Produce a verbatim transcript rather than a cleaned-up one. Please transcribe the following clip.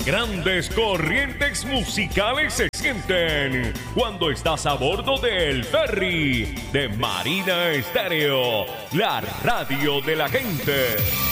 grandes corrientes musicales se sienten cuando estás a bordo del ferry de Marina Estéreo, la radio de la gente.